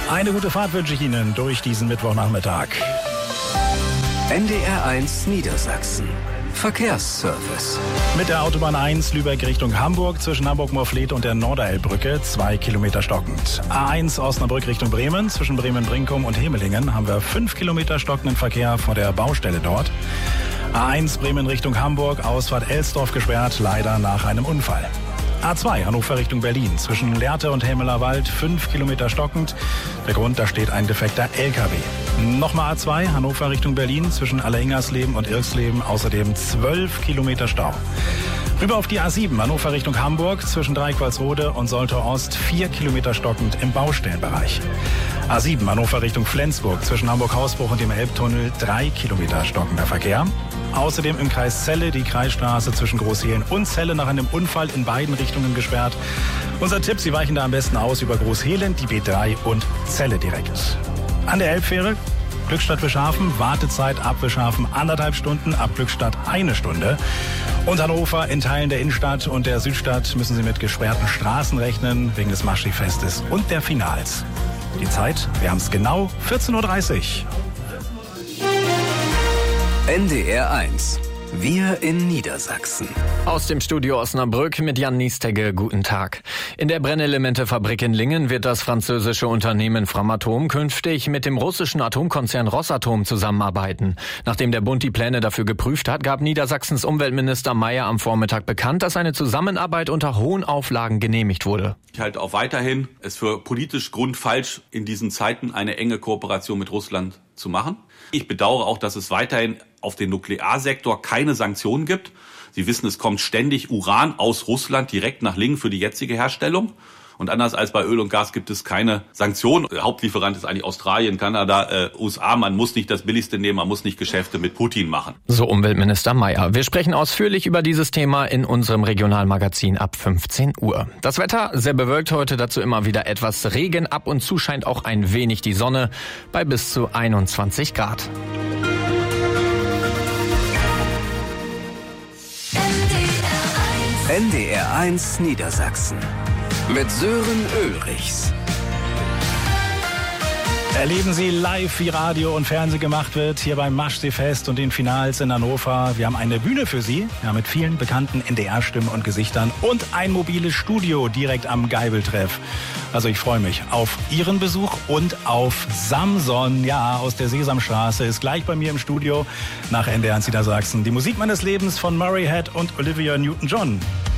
Eine gute Fahrt wünsche ich Ihnen durch diesen Mittwochnachmittag. NDR1 Niedersachsen. Verkehrsservice. Mit der Autobahn 1 Lübeck Richtung Hamburg zwischen Hamburg-Moorfleet und der Norderelbbrücke 2 Kilometer stockend. A1 Osnabrück Richtung Bremen zwischen Bremen-Brinkum und Hemelingen haben wir 5 Kilometer stockenden Verkehr vor der Baustelle dort. A1 Bremen Richtung Hamburg, Ausfahrt Elsdorf gesperrt, leider nach einem Unfall. A2 Hannover Richtung Berlin zwischen Lehrte und Helmelerwald 5 Kilometer stockend. Der Grund, da steht ein defekter LKW. Nochmal A2 Hannover Richtung Berlin zwischen Alleringersleben und Irksleben außerdem 12 Kilometer Stau. Rüber auf die A7 Hannover Richtung Hamburg zwischen Dreiqualsrode und Soltau Ost 4 Kilometer stockend im Baustellenbereich. A7 Hannover Richtung Flensburg zwischen Hamburg-Hausbruch und dem Elbtunnel 3 Kilometer stockender Verkehr. Außerdem im Kreis Celle die Kreisstraße zwischen Großhehlen und Celle nach einem Unfall in beiden Richtungen gesperrt. Unser Tipp, Sie weichen da am besten aus über Großhehlen, die B3 und Celle direkt. An der Elbfähre Glückstadt-Wischhafen, Wartezeit ab Wischhafen 1,5 Stunden, ab Glückstadt 1 Stunde. Und Hannover in Teilen der Innenstadt und der Südstadt müssen Sie mit gesperrten Straßen rechnen, wegen des Maschsee-Festes und der Finals. Die Zeit, wir haben es genau 14.30 Uhr. NDR1. Wir in Niedersachsen. Aus dem Studio Osnabrück mit Jan Niestegge. Guten Tag. In der Brennelementefabrik in Lingen wird das französische Unternehmen Framatome künftig mit dem russischen Atomkonzern Rosatom zusammenarbeiten. Nachdem der Bund die Pläne dafür geprüft hat, gab Niedersachsens Umweltminister Mayer am Vormittag bekannt, dass eine Zusammenarbeit unter hohen Auflagen genehmigt wurde. Ich halte auch weiterhin es für politisch grundfalsch, in diesen Zeiten eine enge Kooperation mit Russland zu machen. Ich bedauere auch, dass es weiterhin auf den Nuklearsektor keine Sanktionen gibt. Sie wissen, es kommt ständig Uran aus Russland direkt nach Lingen für die jetzige Herstellung. Und anders als bei Öl und Gas gibt es keine Sanktionen. Der Hauptlieferant ist eigentlich Australien, Kanada, USA. Man muss nicht das Billigste nehmen, man muss nicht Geschäfte mit Putin machen. So Umweltminister Mayer. Wir sprechen ausführlich über dieses Thema in unserem Regionalmagazin ab 15 Uhr. Das Wetter sehr bewölkt heute, dazu immer wieder etwas Regen. Ab und zu scheint auch ein wenig die Sonne bei bis zu 21 Grad. NDR1 Niedersachsen. Mit Sören Ulrichs. Erleben Sie live, wie Radio und Fernsehen gemacht wird, hier beim Maschsee-Fest und den Finals in Hannover. Wir haben eine Bühne für Sie, ja, mit vielen bekannten NDR-Stimmen und Gesichtern und ein mobiles Studio direkt am Geibeltreff. Also ich freue mich auf Ihren Besuch und auf Samson, ja, aus der Sesamstraße, ist gleich bei mir im Studio nach NDR1 Niedersachsen. Die Musik meines Lebens von Murray Head und Olivia Newton-John.